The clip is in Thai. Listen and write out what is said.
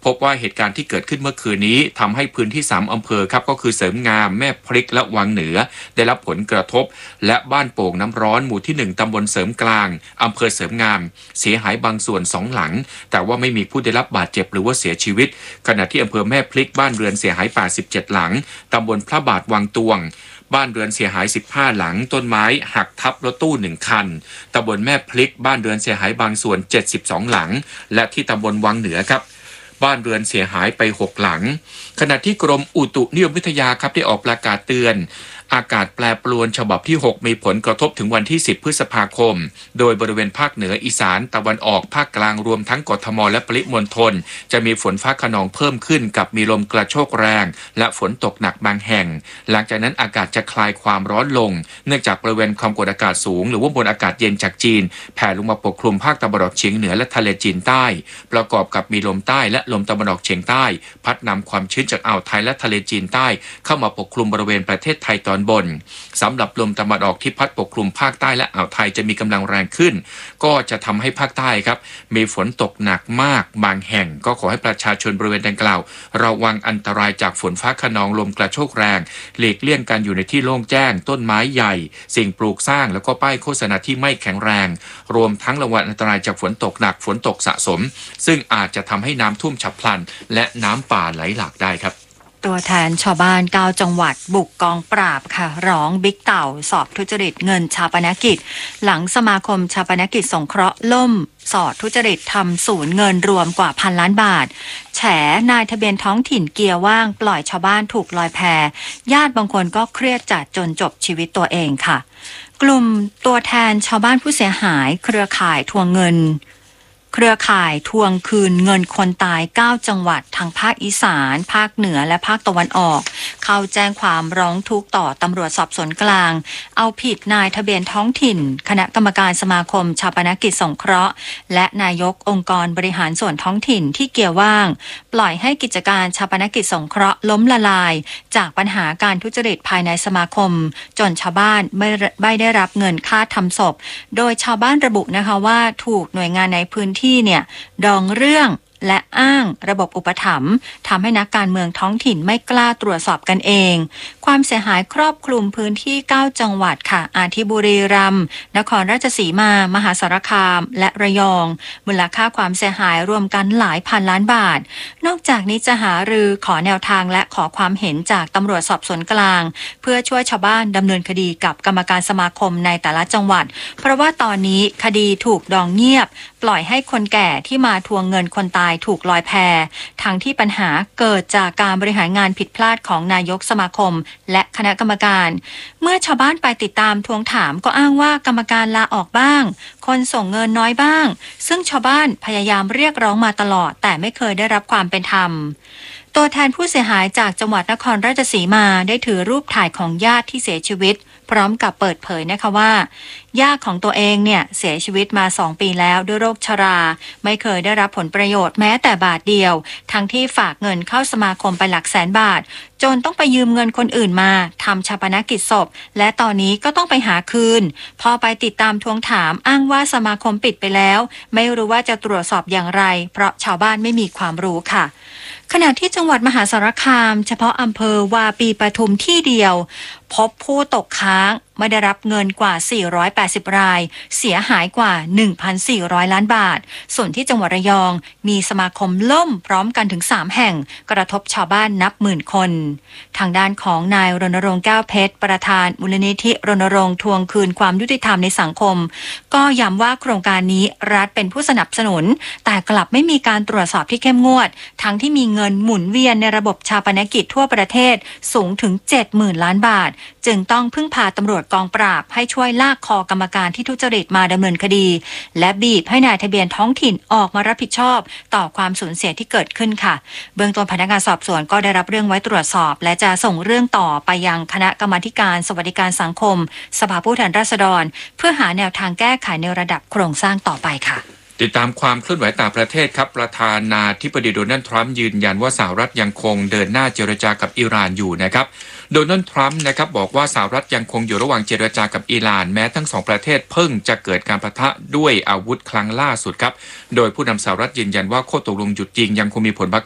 พบว่าเหตุการณ์ที่เกิดขึ้นเมื่อคืนนี้ทำให้พื้นที่3อำเภอครับก็คือเสริมงามแม่พริกและวังเหนือได้รับผลกระทบและบ้านโป่งน้ำร้อนหมู่ที่1ตำบลเสริมกลางอำเภอเสริมงามเสียหายบางส่วน2หลังแต่ว่าไม่มีผู้ได้รับบาดเจ็บหรือว่าเสียชีวิตขณะที่อำเภอแม่พริกบ้านเรือนเสียหาย87หลังตำบลพระบาทวังตวงบ้านเรือนเสียหาย15หลังต้นไม้หักทับรถตู้1คันตำบลแม่พริกบ้านเรือนเสียหายบางส่วน72หลังและที่ตำบลวังเหนือครับบ้านเรือนเสียหายไป6หลังขณะที่กรมอุตุนิยมวิทยาครับได้ออกประกาศเตือนอากาศแปรปรวนฉบับที่6มีผลกระทบถึงวันที่10พฤษภาคมโดยบริเวณภาคเหนืออีสานตะวันออกภาคกลางรวมทั้งกทมและปริมณฑลจะมีฝนฟ้าคะนองเพิ่มขึ้นกับมีลมกระโชกแรงและฝนตกหนักบางแห่งหลังจากนั้นอากาศจะคลายความร้อนลงเนื่องจากบริเวณความกดอากาศสูงหรือว่าบนอากาศเย็นจากจีนแผ่ลงมาปกคลุมภาคตะวันออกเฉียงเหนือและทะเลจีนใต้ประกอบกับมีลมใต้และลมตะวันออกเฉียงใต้พัดนำความชื้นจากอ่าวไทยและทะเลจีนใต้เข้ามาปกคลุมบริเวณประเทศไทยตอนบนสำหรับลมตะวันออกที่พัดปกคลุมภาคใต้และอ่าวไทยจะมีกำลังแรงขึ้นก็จะทำให้ภาคใต้ครับมีฝนตกหนักมากบางแห่งก็ขอให้ประชาชนบริเวณดังกล่าวระวังอันตรายจากฝนฟ้าคะนองลมกระโชกแรงหลีกเลี่ยงการอยู่ในที่โล่งแจ้งต้นไม้ใหญ่สิ่งปลูกสร้างแล้วก็ป้ายโฆษณาที่ไม่แข็งแรงรวมทั้งระวังอันตรายจากฝนตกหนักฝนตกสะสมซึ่งอาจจะทำให้น้ำท่วมฉับพลันและน้ำป่าไหลหลากได้ครับตัวแทนชาวบ้าน9จังหวัดบุกกองปราบค่ะร้องบิ๊กเต่าสอบทุจริตเงินชาปนกิจหลังสมาคมชาปนกิจสงเคราะห์ล่มสอดทุจริตทำสูญเงินรวมกว่า1,000 ล้านบาทแฉนายทะเบียนท้องถิ่นเกียร์ว่างปล่อยชาวบ้านถูกลอยแพญาติบางคนก็เครียดจัดจนจบชีวิตตัวเองค่ะกลุ่มตัวแทนชาวบ้านผู้เสียหายเครือข่ายทวงเงินเครือข่ายทวงคืนเงินคนตาย9จังหวัดทางภาคอีสานภาคเหนือและภาคตะวันออกเข้าแจ้งความร้องทุกข์ต่อตำรวจสอบสวนกลางเอาผิดนายทะเบียนท้องถิ่นคณะกรรมการสมาคมชาปนกิจสงเคราะห์และนายกองค์กรบริหารส่วนท้องถิ่นที่เกี่ยวว่างปล่อยให้กิจการชาปนกิจสงเคราะห์ล้มละลายจากปัญหาการทุจริตภายในสมาคมจนชาวบ้านไม่ได้รับเงินค่าทำศพโดยชาวบ้านระบุนะคะว่าถูกหน่วยงานในพื้นที่เนี่ยดองเรื่องและอ้างระบบอุปถัมภ์ทำให้นักการเมืองท้องถิ่นไม่กล้าตรวจสอบกันเองความเสียหายครอบคลุมพื้นที่9จังหวัดค่ะอาทิบุรีรัมย์นครราชสีมามหาสารคามและระยองมูลค่าความเสียหายรวมกันหลายพันล้านบาทนอกจากนี้จะหารือขอแนวทางและขอความเห็นจากตำรวจสอบสวนกลางเพื่อช่วยชาวบ้านดำเนินคดีกับกรรมการสมาคมในแต่ละจังหวัดเพราะว่าตอนนี้คดีถูกดองเงียบปล่อยให้คนแก่ที่มาทวงเงินคนตายถูกลอยแพทั้งที่ปัญหาเกิดจากการบริหารงานผิดพลาดของนายกสมาคมและคณะกรรมการเมื่อชาวบ้านไปติดตามทวงถามก็อ้างว่ากรรมการลาออกบ้างคนส่งเงินน้อยบ้างซึ่งชาวบ้านพยายามเรียกร้องมาตลอดแต่ไม่เคยได้รับความเป็นธรรมตัวแทนผู้เสียหายจากจังหวัดนครราชสีมาได้ถือรูปถ่ายของญาติที่เสียชีวิตพร้อมกับเปิดเผยนะคะว่าญาติของตัวเองเนี่ยเสียชีวิตมา2 ปีแล้วด้วยโรคชราไม่เคยได้รับผลประโยชน์แม้แต่บาทเดียวทั้งที่ฝากเงินเข้าสมาคมไปหลักแสนบาทจนต้องไปยืมเงินคนอื่นมาทำชาปนกิจศพและตอนนี้ก็ต้องไปหาคืนพอไปติดตามทวงถามอ้างว่าสมาคมปิดไปแล้วไม่รู้ว่าจะตรวจสอบอย่างไรเพราะชาวบ้านไม่มีความรู้ค่ะขณะที่จังหวัดมหาสารคามเฉพาะอำเภอวาปีปทุมที่เดียวพบผู้ตกค้างไม่ได้รับเงินกว่า480รายเสียหายกว่า 1,400 ล้านบาทส่วนที่จังหวัดระยองมีสมาคมล่มพร้อมกันถึง3แห่งกระทบชาวบ้านนับหมื่นคนทางด้านของนายรณรงค์แก้วเพชรประธานมูลนิธิรณรงค์ทวงคืนความยุติธรรมในสังคมก็ย้ำว่าโครงการนี้รัฐเป็นผู้สนับสนุนแต่กลับไม่มีการตรวจสอบที่เข้มงวดทั้งที่มีเงินหมุนเวียนในระบบชาปนกิจทั่วประเทศสูงถึง 70,000 ล้านบาทจึงต้องพึ่งพาตำรวจกองปราบให้ช่วยลากคอกรรมการที่ทุจริตมาดำเนินคดีและบีบให้นายทะเบียนท้องถิ่นออกมารับผิดชอบต่อความสูญเสียที่เกิดขึ้นค่ะเบื้องต้นพนักงานสอบสวนก็ได้รับเรื่องไว้ตรวจสอบและจะส่งเรื่องต่อไปยังคณะกรรมาธิการสวัสดิการสังคมสภาผู้แทนราษฎรเพื่อหาแนวทางแก้ไขในระดับโครงสร้างต่อไปค่ะติดตามความเคลื่อนไหวต่างประเทศครับประธานาธิบดีโดนัลด์ทรัมป์ยืนยันว่าสหรัฐยังคงเดินหน้าเจรจากับอิหร่านอยู่นะครับโดนัลด์ทรัมป์นะครับบอกว่าสหรัฐยังคงอยู่ระหว่างเจรจากับอิหร่านแม้ทั้ง2ประเทศเพิ่งจะเกิดการปะทะด้วยอาวุธครั้งล่าสุดครับโดยผู้นำสหรัฐยืนยันว่าข้อตกลงหยุดยิงยังคงมีผล